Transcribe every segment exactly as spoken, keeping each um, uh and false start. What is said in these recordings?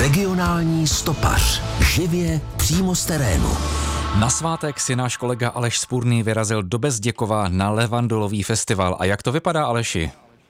Regionální stopař. Živě přímo z terénu. Na svátek si náš kolega Aleš Spurný vyrazil do Bezděkova na levandulový festival. A jak to vypadá, Aleši?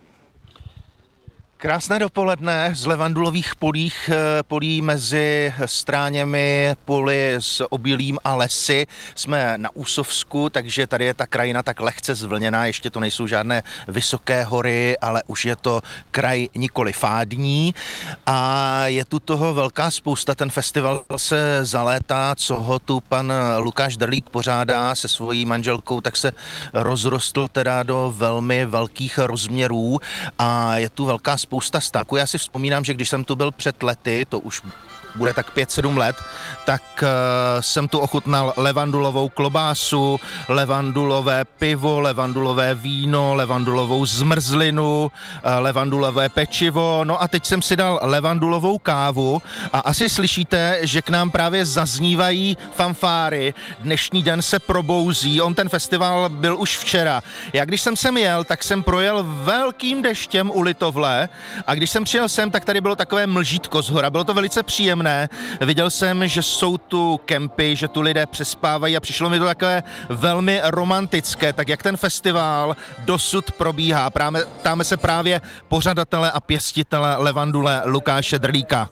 Krásné dopoledne z levandulových polích, polí mezi stráněmi, poli s obilím a lesy. Jsme na Úsovsku, takže tady je ta krajina tak lehce zvlněná, ještě to nejsou žádné vysoké hory, ale už je to kraj nikoli fádní a je tu toho velká spousta. Ten festival se za léta, co ho tu pan Lukáš Drlík pořádá se svojí manželkou, tak se rozrostl teda do velmi velkých rozměrů a je tu velká spousta spousta stáků. Já si vzpomínám, že když jsem tu byl před lety, to už bude tak pět sedm let, tak uh, jsem tu ochutnal levandulovou klobásu, levandulové pivo, levandulové víno, levandulovou zmrzlinu, uh, levandulové pečivo, no a teď jsem si dal levandulovou kávu a asi slyšíte, že k nám právě zaznívají fanfáry. Dnešní den se probouzí, on ten festival byl už včera. Já když jsem sem jel, tak jsem projel velkým deštěm u Litovle a když jsem přijel sem, tak tady bylo takové mlžítko zhora, bylo to velice příjemné. Viděl jsem, že jsou tu kempy, že tu lidé přespávají a přišlo mi to takové velmi romantické, tak jak ten festival dosud probíhá. Práme, ptáme se právě pořadatele a pěstitele levandule Lukáše Drlíka.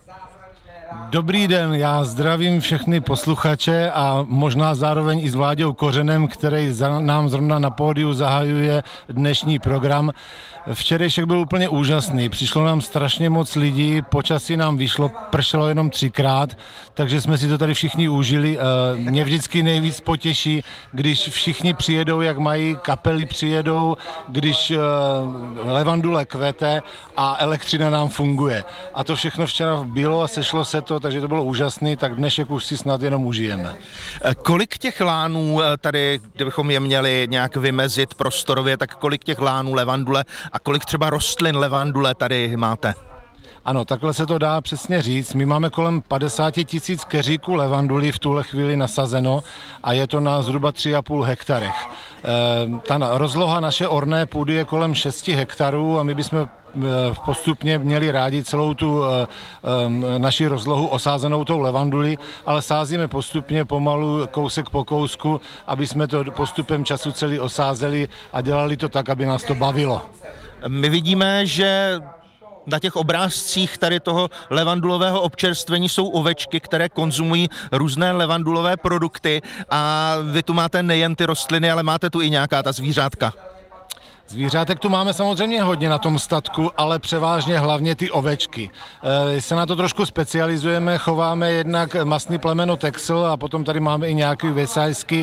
Dobrý den, já zdravím všechny posluchače a možná zároveň i s Vláďou Kořenem, který za, nám zrovna na pódiu zahajuje dnešní program. Včerejšek byl úplně úžasný, přišlo nám strašně moc lidí, počasí nám vyšlo, pršelo jenom třikrát, takže jsme si to tady všichni užili. Mě vždycky nejvíc potěší, když všichni přijedou, jak mají, kapely přijedou, když levandule kvete a elektřina nám funguje. A to všechno včera bylo a sešlo se to, takže to bylo úžasný, tak dnešek už si snad jenom užijeme. Kolik těch lánů tady, kdybychom je měli nějak vymezit prostorově, tak kolik těch lánů levandule a kolik třeba rostlin levandule tady máte? Ano, takhle se to dá přesně říct. My máme kolem padesát tisíc keříků levanduly v tuhle chvíli nasazeno a je to na zhruba tři a půl hektarech. E, ta rozloha naše orné půdy je kolem šest hektarů a my bychom postupně měli rádi celou tu e, e, naši rozlohu osázenou tou levandulí, ale sázíme postupně pomalu kousek po kousku, aby jsme to postupem času celý osázeli a dělali to tak, aby nás to bavilo. My vidíme, že na těch obrázcích tady toho levandulového občerstvení jsou ovečky, které konzumují různé levandulové produkty a vy tu máte nejen ty rostliny, ale máte tu i nějaká ta zvířátka. Zvířátek tu máme samozřejmě hodně na tom statku, ale převážně hlavně ty ovečky. E, se na to trošku specializujeme, chováme jednak masný plemeno Texel a potom tady máme i nějaký vesajský e,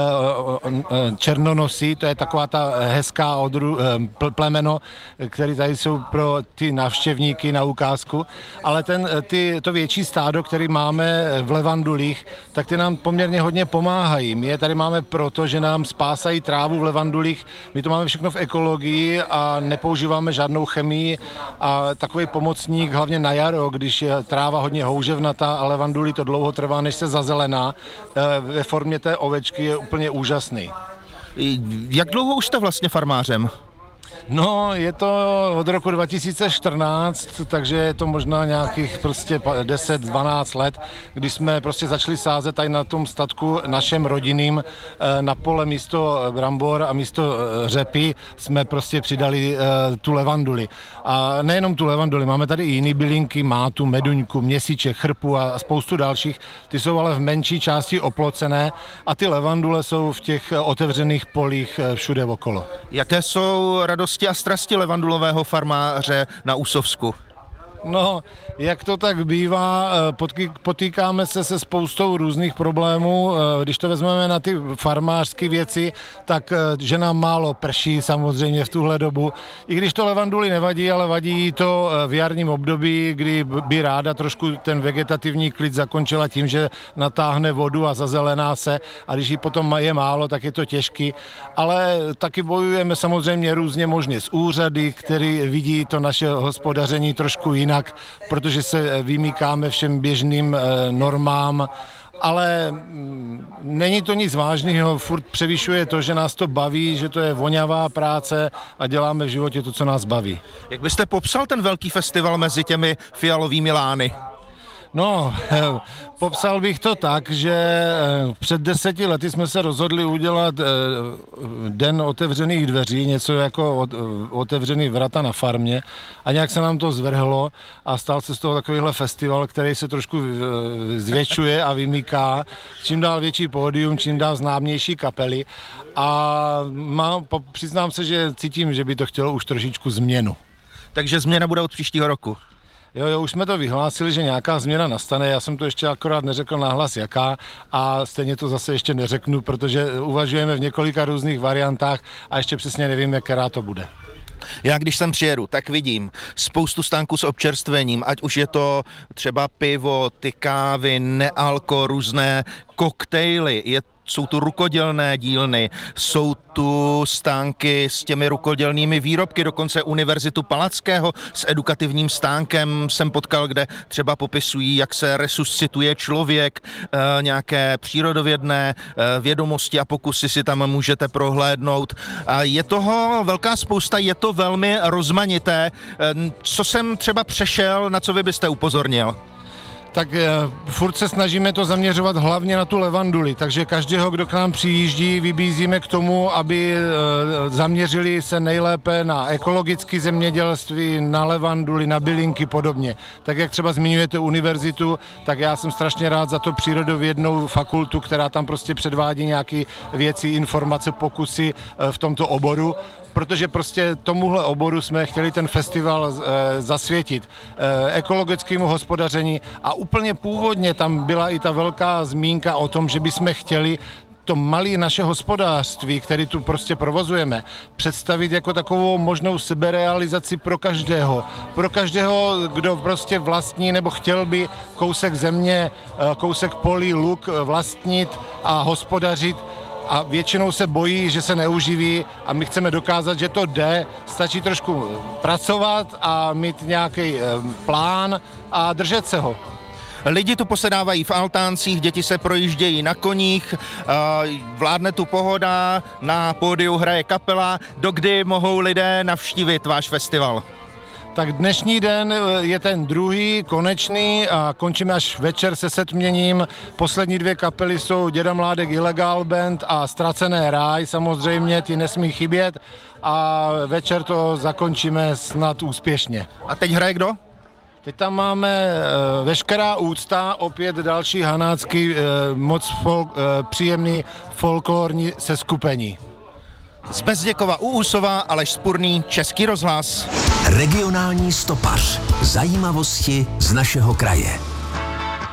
e, černonosí, to je taková ta hezká odru, e, plemeno, který tady jsou pro ty návštěvníky na ukázku, ale ten, ty, to větší stádo, který máme v levandulích, tak ty nám poměrně hodně pomáhají. My je tady máme proto, že nám spásají trávu v levandulích, my to máme všechno v ekologii a nepoužíváme žádnou chemii a takový pomocník hlavně na jaro, když je tráva hodně houževnatá a levandulí to dlouho trvá, než se zazelená, ve formě té ovečky je úplně úžasný. Jak dlouho už jste vlastně farmářem? No, je to od roku dva tisíce čtrnáct, takže je to možná nějakých prostě deset dvanáct let, kdy jsme prostě začali sázet tady na tom statku našem rodinným na pole místo brambor a místo řepy jsme prostě přidali tu levanduli. A nejenom tu levanduli, máme tady i jiný bylinky, mátu, meduňku, měsíček, chrpu a spoustu dalších. Ty jsou ale v menší části oplocené a ty levandule jsou v těch otevřených polích všude okolo. Jaké jsou radosti a strasti levandulového farmáře na Úsovsku? No, jak to tak bývá, potýkáme se se spoustou různých problémů. Když to vezmeme na ty farmářské věci, tak že nám málo prší samozřejmě v tuhle dobu. I když to levanduli nevadí, ale vadí to v jarním období, kdy by ráda trošku ten vegetativní klid zakončila tím, že natáhne vodu a zazelená se a když ji potom je málo, tak je to těžký. Ale taky bojujeme samozřejmě různě možně s úřady, který vidí to naše hospodaření trošku jinak, protože se vymýkáme všem běžným e, normám, ale m, není to nic vážného, furt převyšuje to, že nás to baví, že to je vonavá práce a děláme v životě to, co nás baví. Jak byste popsal ten velký festival mezi těmi fialovými lány? No, popsal bych to tak, že před deseti lety jsme se rozhodli udělat den otevřených dveří, něco jako otevřený vrata na farmě a nějak se nám to zvrhlo a stal se z toho takovýhle festival, který se trošku zvětšuje a vymyká, čím dál větší pódium, čím dál známější kapely a má, přiznám se, že cítím, že by to chtělo už trošičku změnu. Takže změna bude od příštího roku. Jo, jo, už jsme to vyhlásili, že nějaká změna nastane, já jsem to ještě akorát neřekl nahlas jaká a stejně to zase ještě neřeknu, protože uvažujeme v několika různých variantách a ještě přesně nevím, která to bude. Já když sem přijedu, tak vidím spoustu stánků s občerstvením, ať už je to třeba pivo, ty kávy, nealko, různé koktejly, je jsou tu rukodělné dílny, jsou tu stánky s těmi rukodělnými výrobky, dokonce Univerzitu Palackého s edukativním stánkem jsem potkal, kde třeba popisují, jak se resuscituje člověk, e, nějaké přírodovědné e, vědomosti a pokusy si tam můžete prohlédnout. A je toho velká spousta, je to velmi rozmanité. E, co jsem třeba přešel, na co vy byste upozornil? Tak e, furt se snažíme to zaměřovat hlavně na tu levanduli, takže každého, kdo k nám přijíždí, vybízíme k tomu, aby e, zaměřili se nejlépe na ekologické zemědělství, na levanduli, na bylinky podobně. Tak jak třeba zmiňujete univerzitu, tak já jsem strašně rád za to přírodovědnou fakultu, která tam prostě předvádí nějaké věci, informace, pokusy e, v tomto oboru. Protože prostě tomuhle oboru jsme chtěli ten festival e, zasvětit e, ekologickému hospodaření a úplně původně tam byla i ta velká zmínka o tom, že bychom chtěli to malé naše hospodářství, který tu prostě provozujeme, představit jako takovou možnou seberealizaci pro každého. Pro každého, kdo prostě vlastní nebo chtěl by kousek země, kousek polí, luk vlastnit a hospodařit, a většinou se bojí, že se neuživí a my chceme dokázat, že to jde, stačí trošku pracovat a mít nějaký plán a držet se ho. Lidi tu posedávají v altáncích, děti se projíždějí na koních, vládne tu pohoda, na pódiu hraje kapela. Dokdy mohou lidé navštívit váš festival? Tak dnešní den je ten druhý, konečný a končíme až večer se setměním. Poslední dvě kapely jsou Děda Mládek Illegal Band a Ztracené ráj, samozřejmě, ty nesmí chybět a večer to zakončíme snad úspěšně. A teď hraje kdo? Teď tam máme e, Veškerá úcta, opět další hanácký, e, moc fol, e, příjemný folklorní seskupení. Z Bezděkova u Úsova, Aleš Spurný, Český rozhlas. Regionální stopař. Zajímavosti z našeho kraje.